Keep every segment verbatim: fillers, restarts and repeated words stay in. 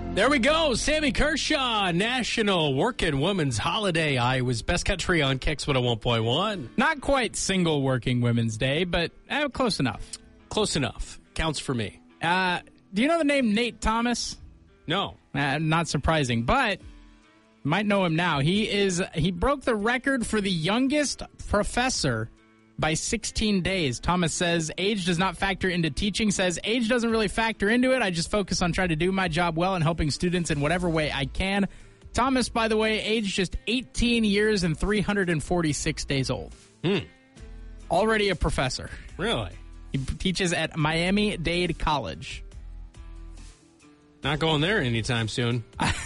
There we go. Sammy Kershaw, National Working Women's Holiday. Iowa's Best Country on Kicks one oh one point one. Not quite single Working Women's Day, but eh, close enough. Close enough. Counts for me. Uh, do you know the name Nate Thomas? No. Uh, not surprising, but you might know him now. He is he broke the record for the youngest professor by sixteen days. Thomas says age does not factor into teaching, says age doesn't really factor into it. I just focus on trying to do my job well and helping students in whatever way I can. Thomas, by the way, aged just eighteen years and three hundred forty-six days old. Hmm. Already a professor. Really? He teaches at Miami-Dade College. Not going there anytime soon.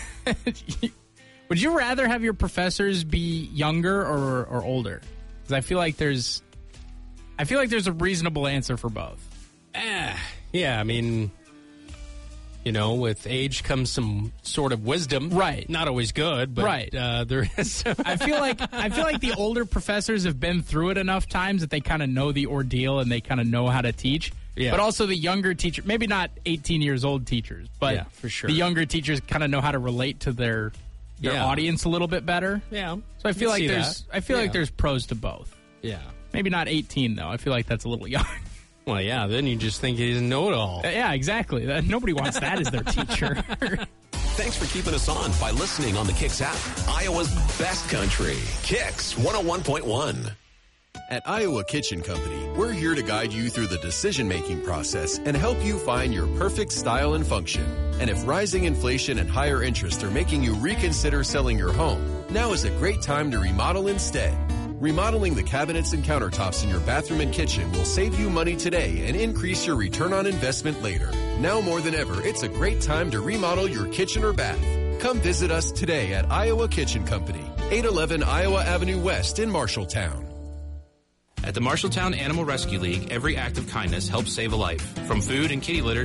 Would you rather have your professors be younger or, or older? Because I feel like there's... I feel like there's a reasonable answer for both. Eh, yeah, I mean, you know, with age comes some sort of wisdom. Right. Not always good, but right. uh, there is. I feel like I feel like the older professors have been through it enough times that they kind of know the ordeal and they kind of know how to teach. Yeah. But also the younger teacher, maybe not eighteen years old teachers, but yeah, for sure. The younger teachers kind of know how to relate to their their yeah. audience a little bit better. Yeah. So I feel like there's that. I feel yeah. like there's pros to both. Yeah. Maybe not eighteen, though. I feel like that's a little young. Well, yeah, then you just think he doesn't know it all. Uh, yeah, exactly. Uh, nobody wants that as their teacher. Thanks for keeping us on by listening on the Kicks app. Iowa's best country. Kicks one oh one point one. At Iowa Kitchen Company, we're here to guide you through the decision-making process and help you find your perfect style and function. And if rising inflation and higher interest are making you reconsider selling your home, now is a great time to remodel instead. Remodeling the cabinets and countertops in your bathroom and kitchen will save you money today and increase your return on investment later. Now more than ever, it's a great time to remodel your kitchen or bath. Come visit us today at Iowa Kitchen Company, eight eleven Iowa Avenue West in Marshalltown. At the Marshalltown Animal Rescue League, every act of kindness helps save a life. From food and kitty litter